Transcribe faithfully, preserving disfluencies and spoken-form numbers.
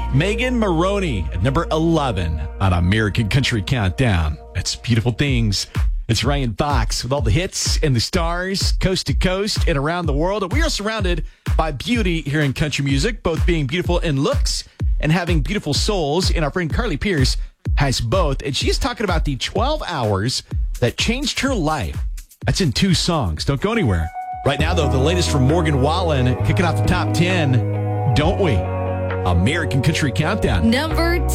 Megan Maroney at number eleven on American Country Countdown. It's Beautiful Things. It's Ryan Fox with all the hits and the stars, coast to coast and around the world. And we are surrounded by beauty here in country music, both being beautiful in looks and having beautiful souls. And our friend Carly Pierce has both. And she's talking about the twelve hours that changed her life. That's in two songs. Don't go anywhere. Right now, though, the latest from Morgan Wallen, kicking off the top ten, Don't We? American Country Countdown. Number